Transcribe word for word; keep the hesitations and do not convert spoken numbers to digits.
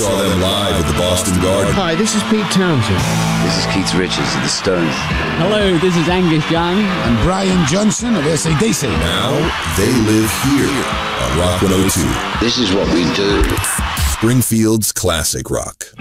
Saw them live at the Boston Garden. Hi, this is Pete Townsend. This is Keith Richards of the Stones. Hello, this is Angus Young. And Brian Johnson of A C D C. Now, they live here on Rock one oh two. This is what we do. Springfield's classic rock.